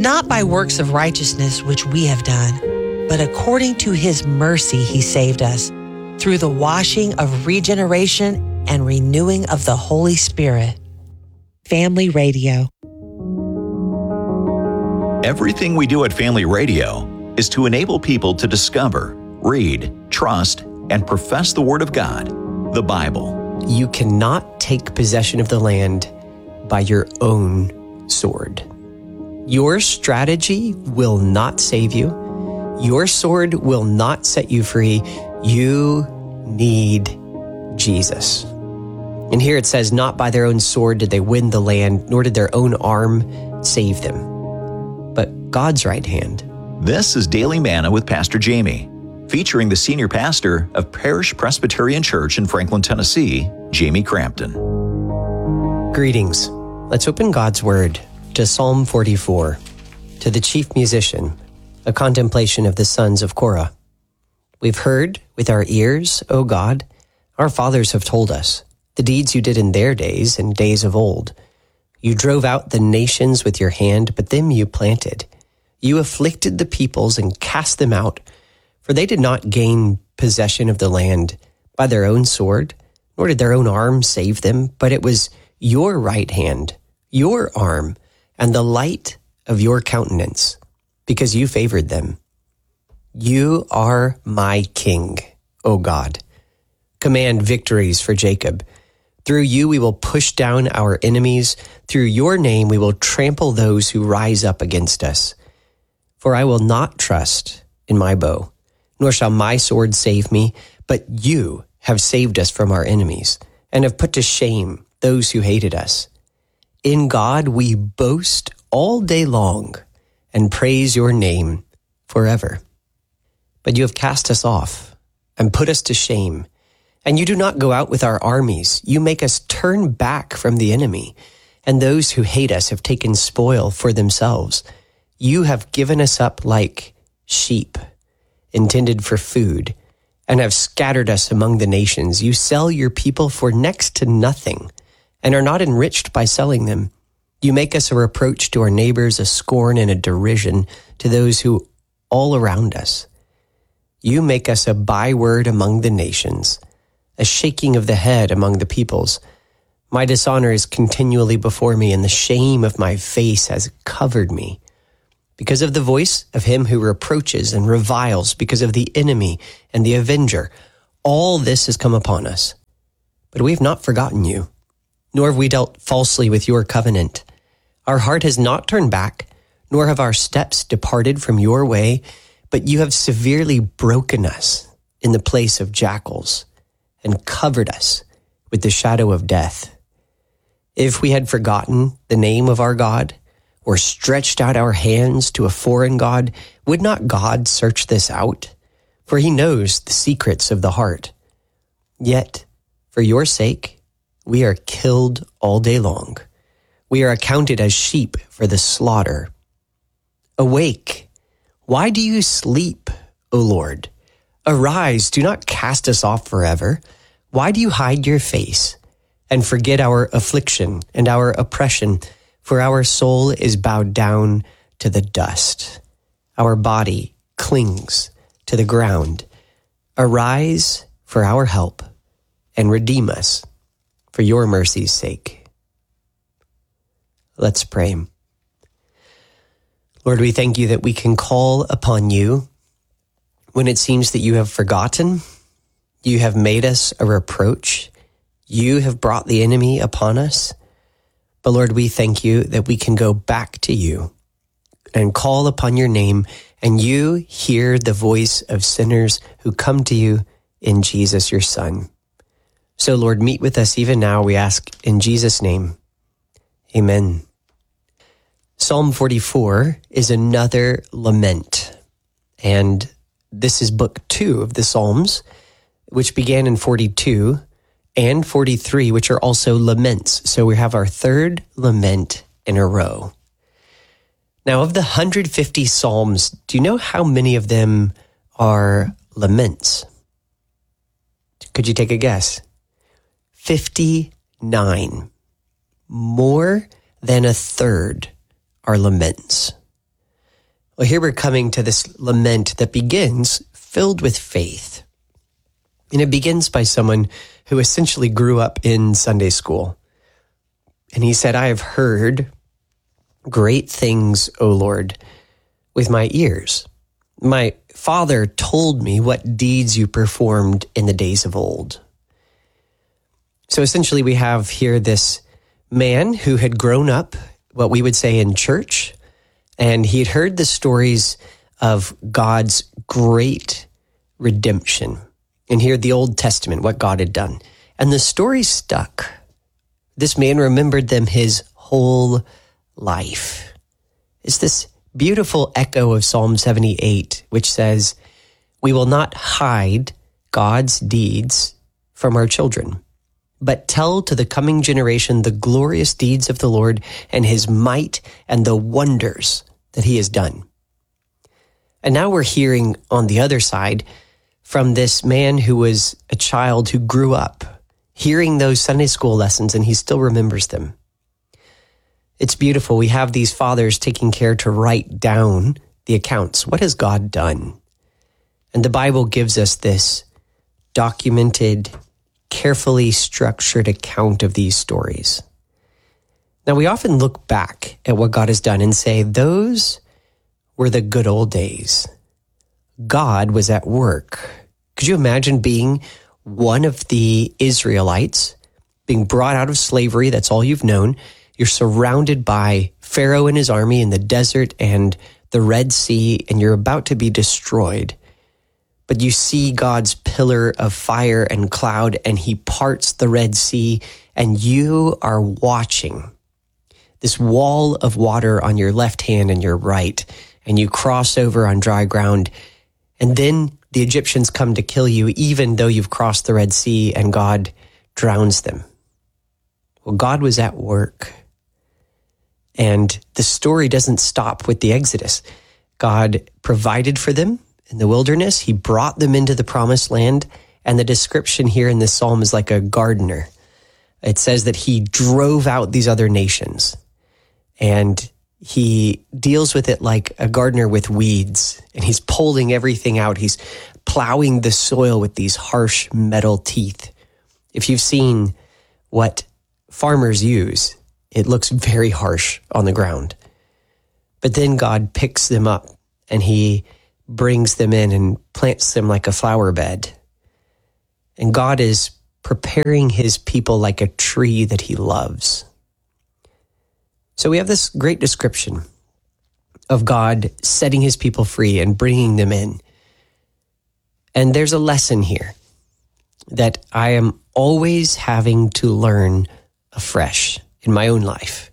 not by works of righteousness which we have done, but according to his mercy he saved us, through the washing of regeneration and renewing of the Holy Spirit. Family Radio. Everything we do at Family Radio is to enable people to discover, read, trust, and profess the Word of God, the Bible. You cannot take possession of the land by your own sword. Your strategy will not save you. Your sword will not set you free. You need Jesus. And here it says, not by their own sword did they win the land, nor did their own arm save them, but God's right hand. This is Daily Manna with Pastor Jamie, featuring the senior pastor of Parish Presbyterian Church in Franklin, Tennessee, Jamie Crampton. Greetings. Let's open God's Word to Psalm 44, to the chief musician, a contemplation of the sons of Korah. We've heard with our ears, O God, our fathers have told us, the deeds you did in their days and days of old. You drove out the nations with your hand, but them you planted. You afflicted the peoples and cast them out, for they did not gain possession of the land by their own sword, nor did their own arm save them, but it was your right hand, your arm, and the light of your countenance, because you favored them. You are my King, O God. Command victories for Jacob. Through you we will push down our enemies. Through your name we will trample those who rise up against us. For I will not trust in my bow, nor shall my sword save me, but you have saved us from our enemies, and have put to shame those who hated us. In God we boast all day long, and praise your name forever. But you have cast us off, and put us to shame, and you do not go out with our armies. You make us turn back from the enemy, and those who hate us have taken spoil for themselves. You have given us up like sheep, intended for food, and have scattered us among the nations. You sell your people for next to nothing, and are not enriched by selling them. You make us a reproach to our neighbors, a scorn and a derision to those who all around us. You make us a byword among the nations, a shaking of the head among the peoples. My dishonor is continually before me, and the shame of my face has covered me. Because of the voice of him who reproaches and reviles, because of the enemy and the avenger, all this has come upon us. But we have not forgotten you, nor have we dealt falsely with your covenant. Our heart has not turned back, nor have our steps departed from your way, but you have severely broken us in the place of jackals, and covered us with the shadow of death. If we had forgotten the name of our God, or stretched out our hands to a foreign god, would not God search this out? For he knows the secrets of the heart. Yet, for your sake, we are killed all day long. We are accounted as sheep for the slaughter. Awake! Why do you sleep, O Lord? Arise, do not cast us off forever. Why do you hide your face and forget our affliction and our oppression? For our soul is bowed down to the dust. Our body clings to the ground. Arise for our help and redeem us for your mercy's sake. Let's pray. Lord, we thank you that we can call upon you when it seems that you have forgotten. You have made us a reproach. You have brought the enemy upon us. But Lord, we thank you that we can go back to you and call upon your name, and you hear the voice of sinners who come to you in Jesus, your Son. So Lord, meet with us even now, we ask in Jesus' name. Amen. Psalm 44 is another lament, and this is book 2 of the Psalms, which began in 42 and 43, which are also laments. So we have our third lament in a row. Now, of the 150 Psalms, do you know how many of them are laments? Could you take a guess? 59. More than a third are laments. Well, here we're coming to this lament that begins filled with faith. And it begins by someone who essentially grew up in Sunday school. And he said, I have heard great things, O Lord, with my ears. My father told me what deeds you performed in the days of old. So essentially we have here this man who had grown up, what we would say in church, and he had heard the stories of God's great redemption. And here the Old Testament, what God had done. And the story stuck. This man remembered them his whole life. It's this beautiful echo of Psalm 78, which says, we will not hide God's deeds from our children, but tell to the coming generation the glorious deeds of the Lord and his might and the wonders that he has done. And now we're hearing on the other side from this man who was a child who grew up hearing those Sunday school lessons, and he still remembers them. It's beautiful. We have these fathers taking care to write down the accounts. What has God done? And the Bible gives us this documented, carefully structured account of these stories. Now, we often look back at what God has done and say, those were the good old days. God was at work. Could you imagine being one of the Israelites, being brought out of slavery? That's all you've known. You're surrounded by Pharaoh and his army in the desert and the Red Sea, and you're about to be destroyed. But you see God's pillar of fire and cloud, and he parts the Red Sea, and you are watching this wall of water on your left hand and your right, and you cross over on dry ground. And then the Egyptians come to kill you, even though you've crossed the Red Sea, and God drowns them. Well, God was at work. And the story doesn't stop with the Exodus. God provided for them in the wilderness. He brought them into the promised land. And the description here in this psalm is like a gardener. It says that he drove out these other nations. And he deals with it like a gardener with weeds. And he's pulling everything out. He's plowing the soil with these harsh metal teeth. If you've seen what farmers use, it looks very harsh on the ground. But then God picks them up and he brings them in and plants them like a flower bed. And God is preparing his people like a tree that he loves. So we have this great description of God setting his people free and bringing them in. And there's a lesson here that I am always having to learn afresh in my own life.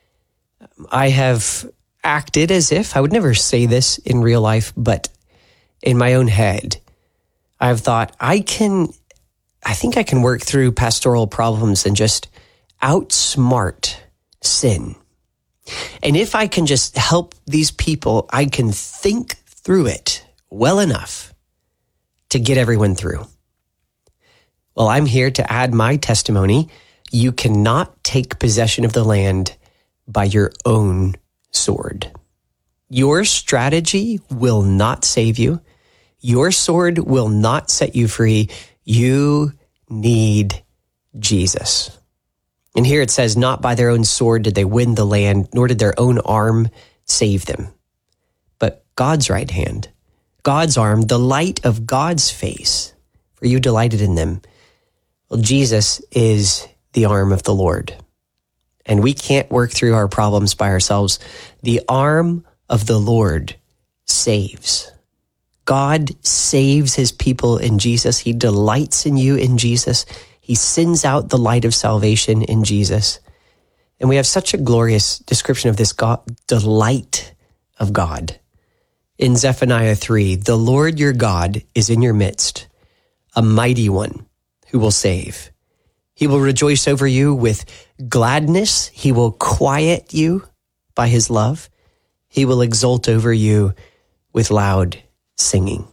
I have acted as if, I would never say this in real life, but in my own head, I've thought I think I can work through pastoral problems and just outsmart sin. And if I can just help these people, I can think through it well enough to get everyone through. Well, I'm here to add my testimony. You cannot take possession of the land by your own sword. Your strategy will not save you. Your sword will not set you free. You need Jesus. And here it says, not by their own sword did they win the land, nor did their own arm save them, but God's right hand, God's arm, the light of God's face, for you delighted in them. Well, Jesus is the arm of the Lord. And we can't work through our problems by ourselves. The arm of the Lord saves. God saves his people in Jesus. He delights in you in Jesus. He sends out the light of salvation in Jesus. And we have such a glorious description of this delight of God. In Zephaniah 3, the Lord your God is in your midst, a mighty one who will save. He will rejoice over you with gladness. He will quiet you by his love. He will exult over you with loud singing.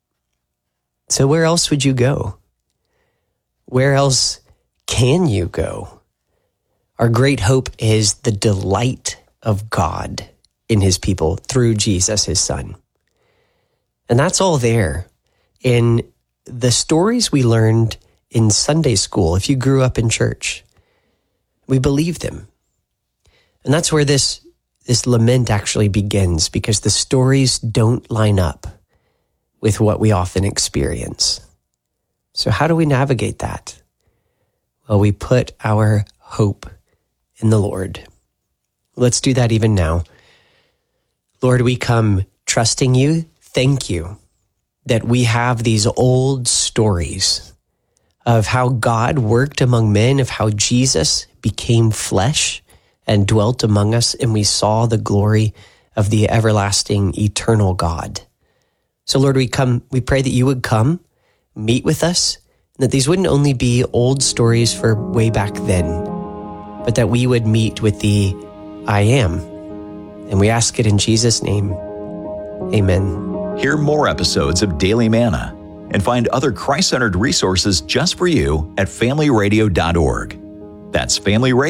So where else would you go? Where else can you go? Our great hope is the delight of God in his people through Jesus, his son. And that's all there in the stories we learned in Sunday school. If you grew up in church, we believe them. And that's where this lament actually begins, because the stories don't line up with what we often experience. So how do we navigate that? Well, we put our hope in the Lord. Let's do that even now. Lord, we come trusting you. Thank you that we have these old stories of how God worked among men, of how Jesus became flesh and dwelt among us, and we saw the glory of the everlasting, eternal God. So Lord, we pray that you would come, meet with us, and that these wouldn't only be old stories for way back then, but that we would meet with the I am. And we ask it in Jesus' name. Amen. Hear more episodes of Daily Manna and find other Christ-centered resources just for you at familyradio.org. That's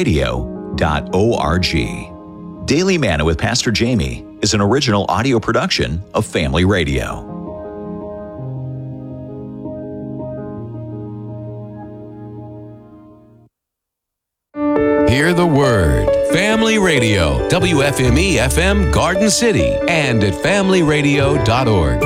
familyradio.org. Daily Manna with Pastor Jamie is an original audio production of Family Radio. Hear the word. Family Radio, WFME FM Garden City, and at familyradio.org.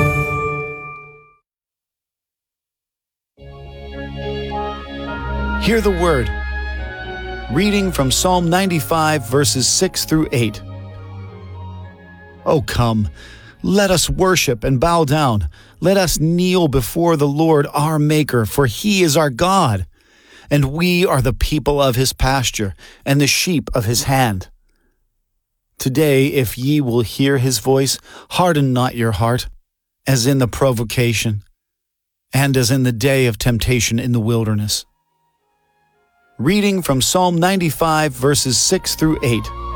Hear the word. Reading from Psalm 95, verses 6 through 8. Oh, come, let us worship and bow down. Let us kneel before the Lord our Maker, for He is our God, and we are the people of His pasture and the sheep of His hand. Today, if ye will hear His voice, harden not your heart, as in the provocation, and as in the day of temptation in the wilderness. Reading from Psalm 95, verses 6 through 8.